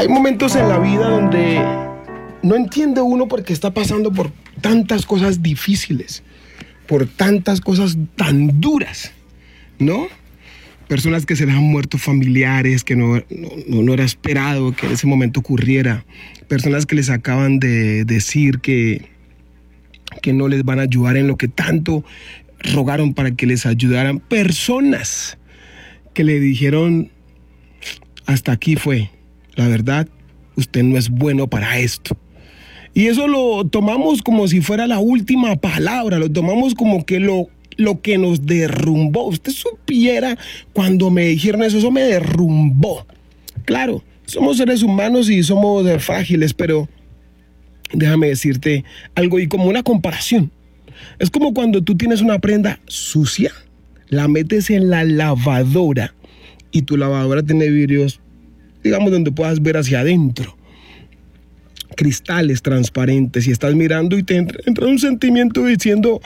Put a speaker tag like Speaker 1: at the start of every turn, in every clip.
Speaker 1: Hay momentos en la vida donde no entiende uno por qué está pasando por tantas cosas difíciles, por tantas cosas tan duras, ¿no? Personas que se les han muerto familiares, que no era esperado que en ese momento ocurriera. Personas que les acaban de decir que no les van a ayudar en lo que tanto rogaron para que les ayudaran. Personas que le dijeron, hasta aquí fue, la verdad, usted no es bueno para esto. Y eso lo tomamos como si fuera la última palabra, lo tomamos como que lo que nos derrumbó. Usted supiera cuando me dijeron eso me derrumbó. Claro, somos seres humanos y somos frágiles, pero déjame decirte algo y como una comparación. Es como cuando tú tienes una prenda sucia, la metes en la lavadora y tu lavadora tiene vidrios, digamos, donde puedas ver hacia adentro. Cristales transparentes y estás mirando y te entra un sentimiento diciendo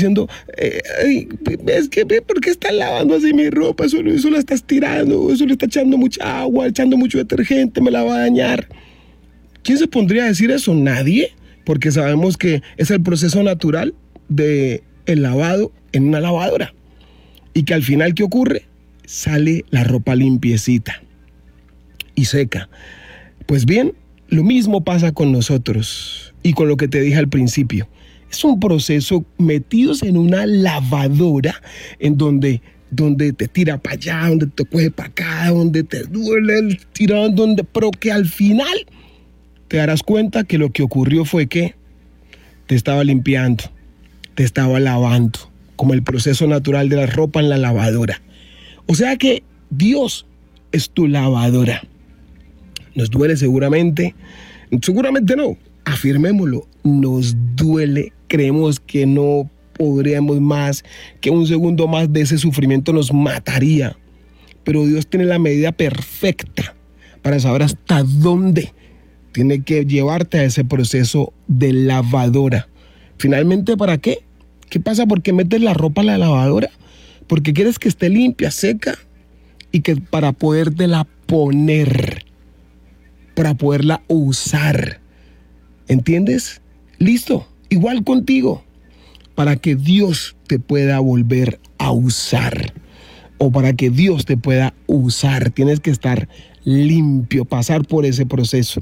Speaker 1: es que ¿por qué estás lavando así mi ropa? Eso la estás tirando, eso le está echando mucha agua, echando mucho detergente, me la va a dañar. ¿Quién se pondría a decir eso? Nadie, porque sabemos que es el proceso natural del lavado en una lavadora y que al final, ¿qué ocurre? Sale la ropa limpiecita y seca. Pues bien, lo mismo pasa con nosotros y con lo que te dije al principio. Es un proceso metidos en una lavadora en donde te tira para allá, donde te coge para acá, donde te duele el tirón, pero que al final te darás cuenta que lo que ocurrió fue que te estaba limpiando, te estaba lavando, como el proceso natural de la ropa en la lavadora. O sea que Dios es tu lavadora. Nos duele seguramente no, afirmémoslo, nos duele, creemos que no podríamos más, que un segundo más de ese sufrimiento nos mataría, pero Dios tiene la medida perfecta para saber hasta dónde tiene que llevarte a ese proceso de lavadora. Finalmente, ¿para qué? ¿Qué pasa? ¿Por qué metes la ropa a la lavadora? Porque quieres que esté limpia, seca y que para podértela poner, para poderla usar. ¿Entiendes? Listo. Igual contigo. Para que Dios te pueda volver a usar o para que Dios te pueda usar, tienes que estar limpio, pasar por ese proceso.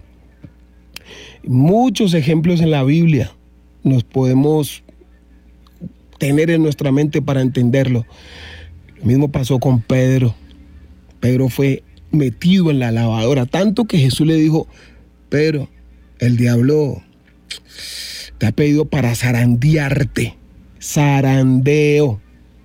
Speaker 1: Muchos ejemplos en la Biblia nos podemos tener en nuestra mente para entenderlo. Lo mismo pasó con Pedro. Pedro fue metido en la lavadora, tanto que Jesús le dijo, Pedro, el diablo te ha pedido para zarandearte. Zarandeo.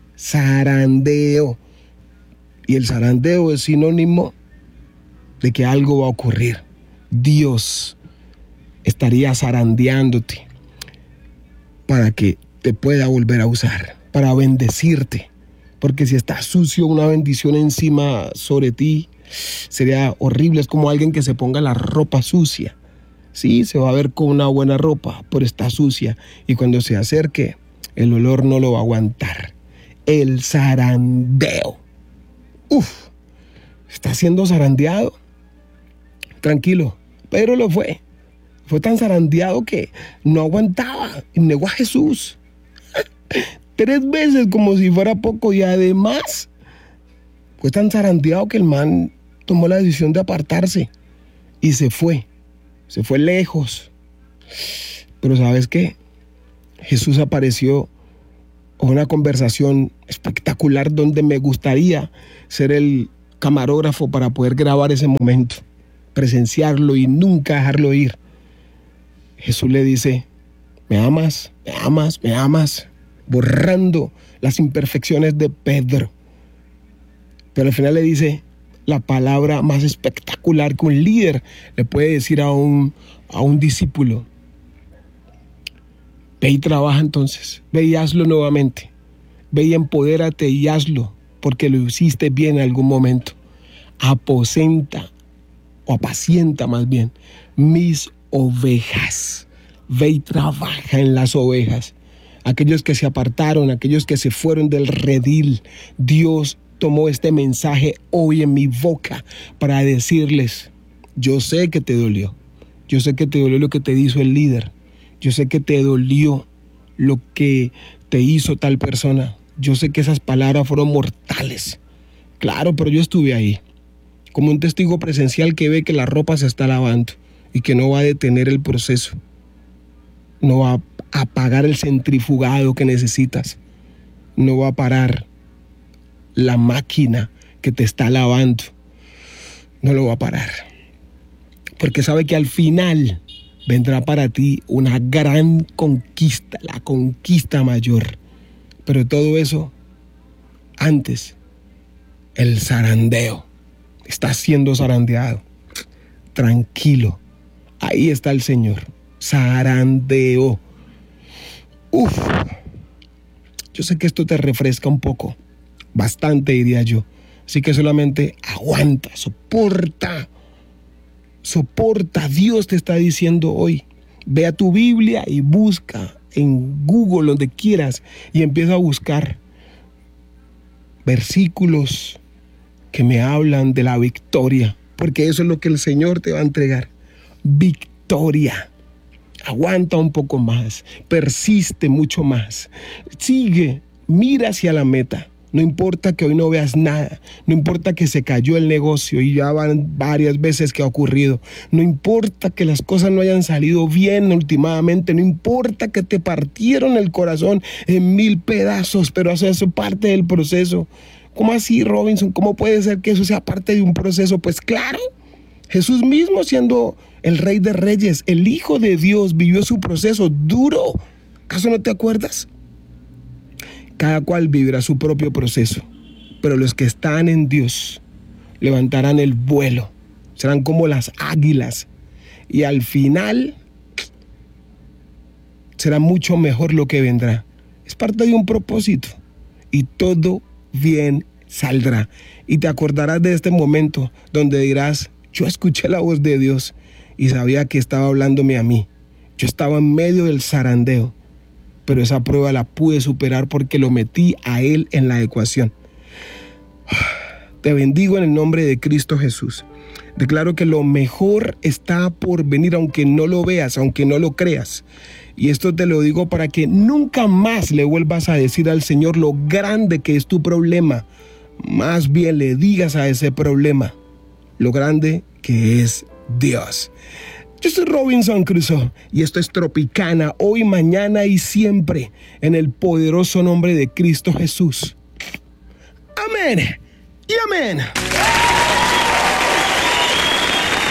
Speaker 1: Y el zarandeo es sinónimo de que algo va a ocurrir. Dios estaría zarandeándote para que te pueda volver a usar, para bendecirte. Porque si está sucio, una bendición encima sobre ti sería horrible. Es como alguien que se ponga la ropa sucia. Sí, se va a ver con una buena ropa, pero está sucia. Y cuando se acerque, el olor no lo va a aguantar. El zarandeo. ¿Está siendo zarandeado? Tranquilo, Pedro lo fue. Fue tan zarandeado que no aguantaba y negó a Jesús. 3 veces como si fuera poco y además fue tan zarandeado que el man tomó la decisión de apartarse y se fue lejos. Pero ¿sabes qué? Jesús apareció en una conversación espectacular donde me gustaría ser el camarógrafo para poder grabar ese momento, presenciarlo y nunca dejarlo ir. Jesús le dice, ¿me amas? ¿Me amas? ¿Me amas? Borrando las imperfecciones de Pedro. Pero al final le dice la palabra más espectacular que un líder le puede decir a un discípulo. Ve y trabaja entonces, ve y hazlo nuevamente. Ve y empodérate y hazlo, porque lo hiciste bien en algún momento. Apacienta más bien, mis ovejas. Ve y trabaja en las ovejas. Aquellos que se apartaron, aquellos que se fueron del redil, Dios tomó este mensaje hoy en mi boca para decirles, Yo sé que te dolió. Yo sé que te dolió lo que te hizo el líder. Yo sé que te dolió lo que te hizo tal persona. Yo sé que esas palabras fueron mortales. Claro, pero yo estuve ahí, como un testigo presencial que ve que la ropa se está lavando y que no va a detener el proceso. No va a apagar el centrifugado que necesitas. No va a parar la máquina que te está lavando. No lo va a parar. Porque sabe que al final vendrá para ti una gran conquista, la conquista mayor. Pero todo eso, antes, el zarandeo. Está siendo zarandeado. Tranquilo. Ahí está el Señor. Zarandeo. Uf. Yo sé que esto te refresca un poco. Bastante, diría yo. Así que solamente aguanta, soporta. Soporta. Dios te está diciendo hoy. Ve a tu Biblia y busca en Google, donde quieras, y empieza a buscar versículos que me hablan de la victoria, porque eso es lo que el Señor te va a entregar. Victoria. Aguanta un poco más, persiste mucho más, sigue, mira hacia la meta. No importa que hoy no veas nada, no importa que se cayó el negocio y ya van varias veces que ha ocurrido, no importa que las cosas no hayan salido bien últimamente, no importa que te partieron el corazón en 1000 pedazos, pero eso es parte del proceso. ¿Cómo así, Robinson? ¿Cómo puede ser que eso sea parte de un proceso? Pues claro, Jesús mismo, siendo el Rey de Reyes, el Hijo de Dios, vivió su proceso duro. ¿Acaso no te acuerdas? Cada cual vivirá su propio proceso, pero los que están en Dios levantarán el vuelo, serán como las águilas, y al final será mucho mejor lo que vendrá. Es parte de un propósito, y todo bien saldrá. Y te acordarás de este momento donde dirás: yo escuché la voz de Dios y sabía que estaba hablándome a mí. Yo estaba en medio del zarandeo, pero esa prueba la pude superar porque lo metí a Él en la ecuación. Te bendigo en el nombre de Cristo Jesús. Declaro que lo mejor está por venir, aunque no lo veas, aunque no lo creas. Y esto te lo digo para que nunca más le vuelvas a decir al Señor lo grande que es tu problema. Más bien le digas a ese problema lo grande que es Dios. Yo soy Robinson Crusoe y esto es Tropicana, hoy, mañana y siempre, en el poderoso nombre de Cristo Jesús. Amén y amén.